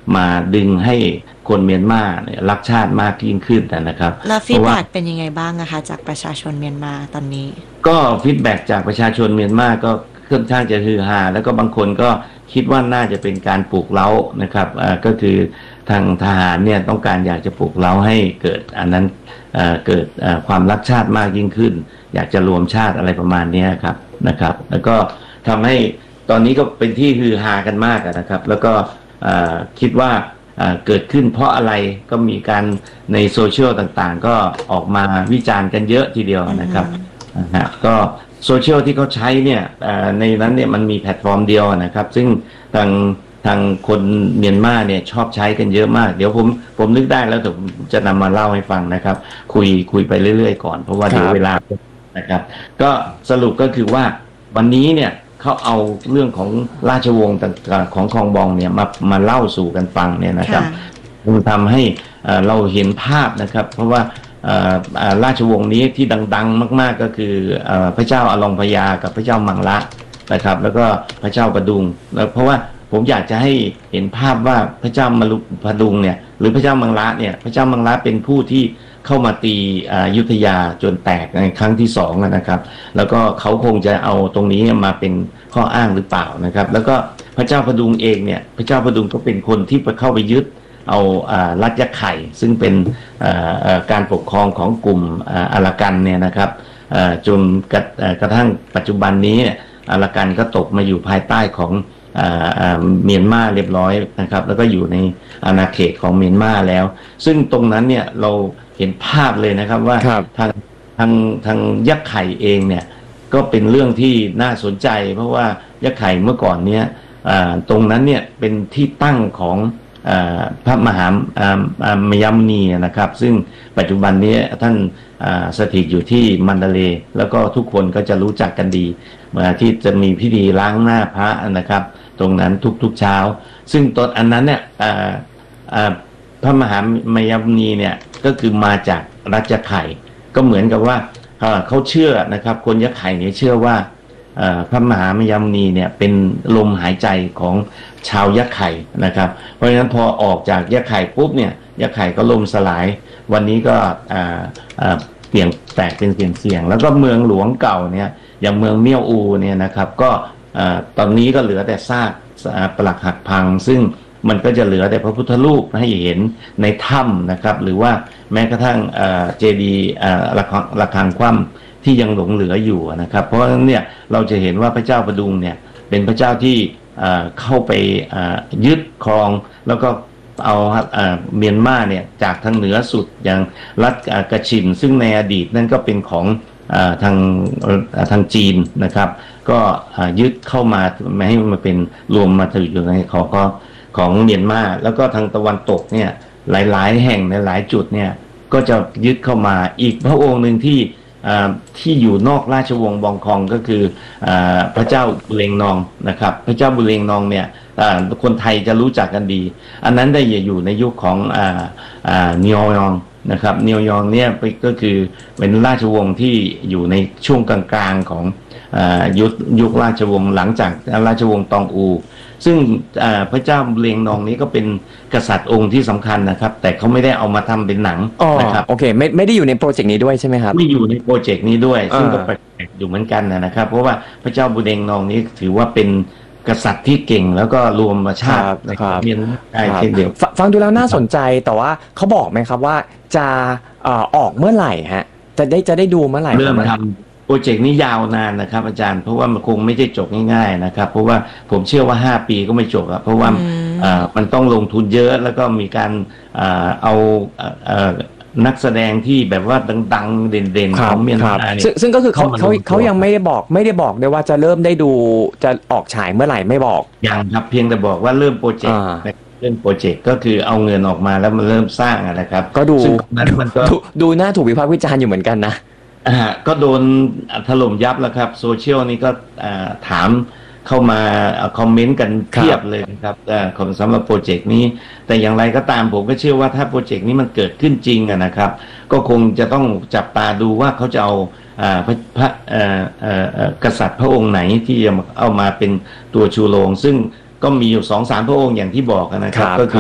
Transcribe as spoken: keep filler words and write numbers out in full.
มาดึงให้คนเมียนมาเนี่ยรักชาติมากยิ่งขึ้นนะครับแล้วฟีดแบ็กเป็นยังไงบ้างนะคะจากประชาชนเมียนมาตอนนี้ก็ฟีดแบ็กจากประชาชนเมียนมาก็ค่อนข้างจะฮือฮาแล้วก็บางคนก็คิดว่าน่าจะเป็นการปลุกเร้านะครับก็คือทางทหารเนี่ยต้องการอยากจะปลุกเร้าให้เกิดอันนั้นเกิดความรักชาติมากยิ่งขึ้นอยากจะรวมชาติอะไรประมาณนี้ครับนะครับแล้วก็ทำให้ตอนนี้ก็เป็นที่ฮือฮากันมากนะครับแล้วก็คิดว่าเกิดขึ้นเพราะอะไรก็มีการในโซเชียลต่างๆก็ออกมาวิจารณ์กันเยอะทีเดียวนะครับนะฮะก็โซเชียลที่เขาใช้เนี่ยในนั้นเนี่ยมันมีแพลตฟอร์มเดียวนะครับซึ่งทางทางคนเมียนมาเนี่ยชอบใช้กันเยอะมากเดี๋ยวผมผมนึกได้แล้วแต่ผมจะนำมาเล่าให้ฟังนะครับคุยคุยไปเรื่อยๆก่อนเพราะว่าเดี๋ยวเวลานะครับก็สรุปก็คือว่าวันนี้เนี่ยเขาเอาเรื่องของราชวงศ์ต่างๆของคองบองเนี่ยมามาเล่าสู่กันฟังเนี่ยนะครับมันทำให้เราเห็นภาพนะครับเพราะว่าราชวงศ์นี้ที่ดังๆมากๆก็คือพระเจ้าอลองพญากับพระเจ้ามังละนะครับแล้วก็พระเจ้าประดุงแล้วเพราะว่าผมอยากจะให้เห็นภาพว่าพระเจ้ามาลุพดุงเนี่ยหรือพระเจ้ามังละเนี่ยพระเจ้ามังละเป็นผู้ที่เข้ามาตีอยุธยาจนแตกในครั้งที่สองนะครับแล้วก็เขาคงจะเอาตรงนี้มาเป็นข้ออ้างหรือเปล่านะครับแล้วก็พระเจ้าประดุงเองเนี่ยพระเจ้าประดุงก็เป็นคนที่ไปเข้าไปยึดเอารัฐยะไข่ซึ่งเป็นการปกครองของกลุ่มอารากันเนี่ยนะครับจนกระทั่งปัจจุบันนี้อารากันก็ตกมาอยู่ภายใต้ของเมียนมาเรียบร้อยนะครับแล้วก็อยู่ในอาณาเขตของเมียนมาแล้วซึ่งตรงนั้นเนี่ยเราเห็นภาพเลยนะครับว่าทางทางทางยักษ์ไข่เองเนี่ยก็เป็นเรื่องที่น่าสนใจเพราะว่ายักษ์ไข่เมื่อก่อนเนี้ยตรงนั้นเนี่ยเป็นที่ตั้งของพระมหามยมุนีนะครับซึ่งปัจจุบันนี้ท่านสถิตอยู่ที่มันดาเลย์แล้วก็ทุกคนก็จะรู้จักกันดีเมื่อที่จะมีพิธีล้างหน้าพระนะครับตรงนั้นทุกๆเช้าซึ่งตอนอันนั้นเนี่ยพระมหามยมุนีเนี่ยก็คือมาจากรัชยะไข่ก็เหมือนกับว่าเขาเชื่อนะครับคนยะไข่เนี่ยเชื่อว่าพระมหามยมุนีเนี่ยเป็นลมหายใจของชาวยะไข่นะครับเพราะฉะนั้นพอออกจากยะไข่ปุ๊บเนี่ยยะไข่ก็ล่มสลายวันนี้ก็เปลี่ยนแตกเป็นเสียงเสียงแล้วก็เมืองหลวงเก่าเนี่ยอย่างเมืองเมี่ยวอูเนี่ยนะครับก็ตอนนี้ก็เหลือแต่ซากปรักหักพังซึ่งมันก็จะเหลือแต่พระพุทธรูปให้เห็นในถ้ำนะครับหรือว่าแม้กระทั่งเจดีย์ระฆังคว่ำที่ยังหลงเหลืออยู่นะครับเพราะฉะนั้นเนี่ยเราจะเห็นว่าพระเจ้าประดุงเนี่ยเป็นพระเจ้าที่เข้าไปยึดครองแล้วก็เอาเมียนมาเนี่ยจากทางเหนือสุดอย่างรัฐกะชินซึ่งในอดีตนั่นก็เป็นของทางทางจีนนะครับก็ยึดเข้ามาไม่ให้มาเป็นรวมมาถืออยู่ในของของเมียนมาแล้วก็ทางตะวันตกเนี่ยหลายๆแห่งในหลายจุดเนี่ยก็จะยึดเข้ามาอีกพระองค์หนึ่งที่ที่อยู่นอกราชวงศ์บองคองก็คือพระเจ้าบุเรงนองนะครับพระเจ้าบุเรงนองเนี่ยคนไทยจะรู้จักกันดีอันนั้นได้อยู่ในยุคของเนียวยองนะครับเนียวยองเนี่ยก็คือเป็นราชวงศ์ที่อยู่ในช่วงกลางๆของยุคยุคราชวงศ์หลังจากราชวงศ์ตองอูซึ่งพระเจ้าบุเรงนองนี้ก็เป็นกษัตริย์องค์ที่สำคัญนะครับแต่เขาไม่ได้เอามาทำเป็นหนังนะครับโอเคไม่ไม่ได้อยู่ในโปรเจกต์นี้ด้วยใช่ไหมครับไม่อยู่ในโปรเจกต์นี้ด้วยซึ่งก็แปลกอยู่เหมือนกันนะครับเพราะว่าพระเจ้าบุเรงนองนี้ถือว่าเป็นกษัตริย์ที่เก่งแล้วก็รวมชาติในเมียนมาได้เช่นเดียวฟังดูแล้วน่าสนใจแต่ว่าเขาบอกไหมครับว่าจะออกเมื่อไหร่ฮะจะได้จะได้ดูเมื่อไหร่เริ่มทำโปรเจกต์นี้ยาวนานนะครับอาจารย์เพราะว่ามันคงไม่ได้จบง่ายๆนะครับเพราะว่าผมเชื่อว่าห้าปีก็ไม่จบเพราะว่ามันต้องลงทุนเยอะแล้วก็มีการเอานักแสดงที่แบบว่าดังๆเด่นๆของเมียนมาเนี่ยซึ่งก็คือเขาเขาเขายังไม่ได้บอกไม่ได้บอกด้วยว่าจะเริ่มได้ดูจะออกฉายเมื่อไหร่ไม่บอกยังครับเพียงแต่บอกว่าเริ่มโปรเจกต์เริ่มโปรเจกต์ก็คือเอาเงินออกมาแล้วมันเริ่มสร้างนะครับก็ดูนั้นมันก็ดูน่าถูกวิพากษ์วิจารณ์อยู่เหมือนกันนะอ่าก็โดนถล่มยับแล้วครับโซเชียลนี่ก็ถามเข้ามาคอมเมนต์กันเพียบเลยนะครับของสำหรับโปรเจกต์นี้แต่อย่างไรก็ตามผมก็เชื่อว่าถ้าโปรเจกต์นี้มันเกิดขึ้นจริงนะครับก็คงจะต้องจับตาดูว่าเขาจะเอาพระพระกษัตริย์พระองค์ไหนที่จะเอามาเป็นตัวชูโรงซึ่งก็มีอยู่สองสามพระองค์อย่างที่บอกนะครับก็คือ